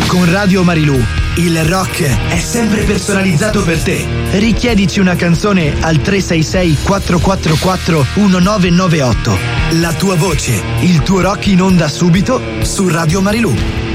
Con Radio Marilù, il rock è sempre personalizzato per te. Richiedici una canzone al 366 444 1998. La tua voce, il tuo rock in onda subito su Radio Marilù.